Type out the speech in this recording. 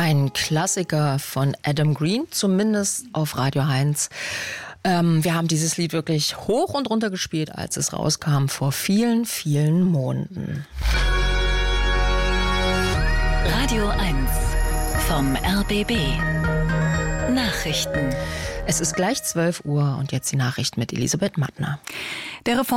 Ein Klassiker von Adam Green, zumindest auf Radio 1. Wir haben dieses Lied wirklich hoch und runter gespielt, als es rauskam, vor vielen, vielen Monaten. Radio 1 vom RBB. Nachrichten. Es ist gleich 12 Uhr und jetzt die Nachrichten mit Elisabeth Mattner. Der